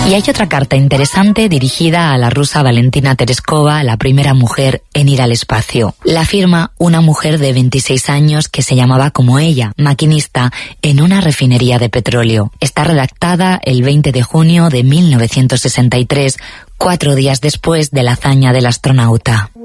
Y hay otra carta interesante dirigida a la rusa Valentina Tereskova, la primera mujer en ir al espacio. La firma una mujer de 26 años que se llamaba como ella, maquinista en una refinería de petróleo. Está redactada el 20 de junio de 1963, 4 días después de la hazaña del astronauta.